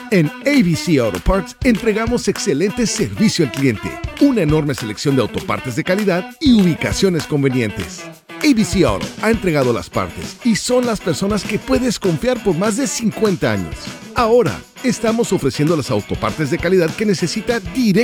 En ABC Auto Parts entregamos excelente servicio al cliente, una enorme selección de autopartes de calidad y ubicaciones convenientes. ABC Auto ha entregado las partes y son las personas que puedes confiar por más de 50 años. Ahora, estamos ofreciendo las autopartes de calidad que necesita directamente